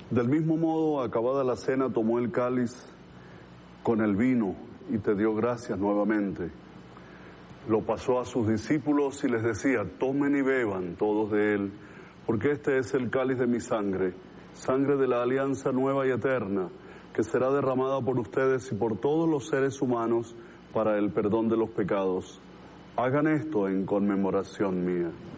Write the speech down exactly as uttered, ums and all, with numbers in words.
Del mismo modo, acabada la cena, tomó el cáliz con el vino y te dio gracias nuevamente. Lo pasó a sus discípulos y les decía, tomen y beban todos de él, porque este es el cáliz de mi sangre, sangre de la alianza nueva y eterna, que será derramada por ustedes y por todos los seres humanos para el perdón de los pecados. Hagan esto en conmemoración mía.